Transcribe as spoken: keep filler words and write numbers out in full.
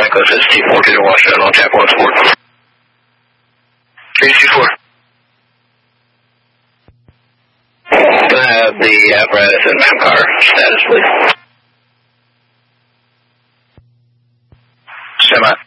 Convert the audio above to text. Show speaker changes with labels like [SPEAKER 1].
[SPEAKER 1] Echo says T four two to Washington on tap one four. three two four. Can I have the apparatus and map car status, please? Semi.